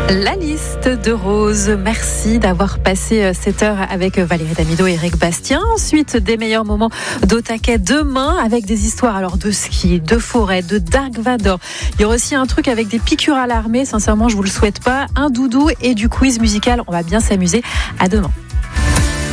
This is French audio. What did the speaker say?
La liste de Rose. Merci d'avoir passé cette heure avec Valérie Damido et Eric Bastien. Ensuite, des meilleurs moments d'Au-Taquet demain avec des histoires alors de ski, de forêt, de Dark Vador. Il y aura aussi un truc avec des piqûres à l'armée. Sincèrement, je vous le souhaite pas. Un doudou et du quiz musical. On va bien s'amuser. À demain.